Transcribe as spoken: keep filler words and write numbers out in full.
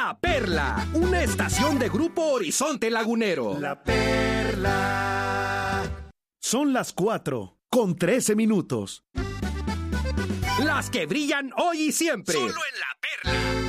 La Perla, una estación de Grupo Horizonte Lagunero. La Perla. Son las cuatro con trece minutos. Las que brillan hoy y siempre. Solo en La Perla.